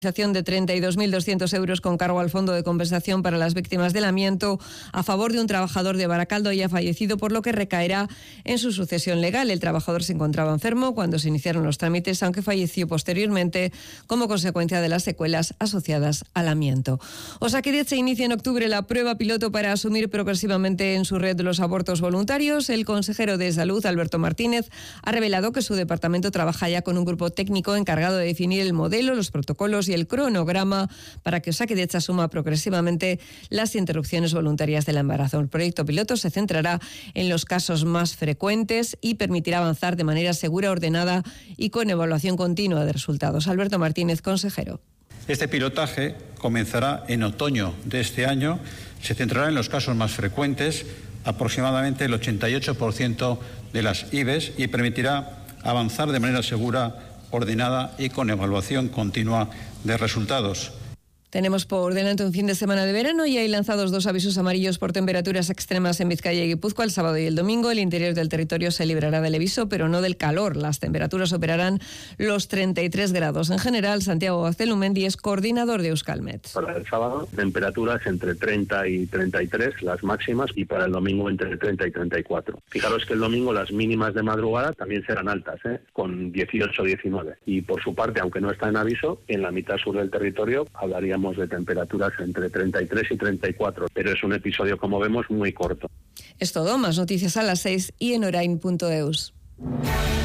de 32.200 euros con cargo al Fondo de Compensación para las Víctimas del Amianto a favor de un trabajador de Baracaldo ya fallecido, por lo que recaerá en su sucesión legal. El trabajador se encontraba enfermo cuando se iniciaron los trámites, aunque falleció posteriormente como consecuencia de las secuelas asociadas al amianto. Osakidetza inicia en octubre la prueba piloto para asumir progresivamente en su red los abortos voluntarios. El consejero de Salud, Alberto Martínez, ha revelado que su departamento trabaja ya con un grupo técnico encargado de definir el modelo, los protocolos y el cronograma para que Osakidetza asuma progresivamente las interrupciones voluntarias del embarazo. El proyecto piloto se centrará en los casos más frecuentes y permitirá avanzar de manera segura, ordenada y con evaluación continua de resultados. Alberto Martínez, consejero. Este pilotaje comenzará en otoño de este año. Se centrará en los casos más frecuentes, aproximadamente el 88% de las IVEs, y permitirá avanzar de manera segura, ordenada y con evaluación continua de resultados. Tenemos por delante un fin de semana de verano y hay lanzados 2 avisos amarillos por temperaturas extremas en Vizcaya y Guipúzcoa el sábado y el domingo. El interior del territorio se librará del aviso, pero no del calor. Las temperaturas superarán los 33 grados. En general, Santiago Gaztelumendi es coordinador de Euskalmet. Para el sábado, temperaturas entre 30 y 33, las máximas, y para el domingo entre 30 y 34. Fijaros que el domingo las mínimas de madrugada también serán altas, con 18 o 19. Y por su parte, aunque no está en aviso, en la mitad sur del territorio hablaríamos de temperaturas entre 33 y 34, pero es un episodio, como vemos, muy corto. Es todo, más noticias a las 6 y en orain.eus.